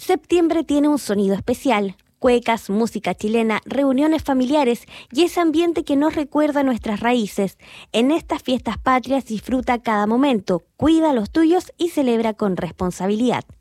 Septiembre tiene un sonido especial. Cuecas, música chilena, reuniones familiares y ese ambiente que nos recuerda nuestras raíces. En estas fiestas patrias disfruta cada momento, cuida a los tuyos y celebra con responsabilidad.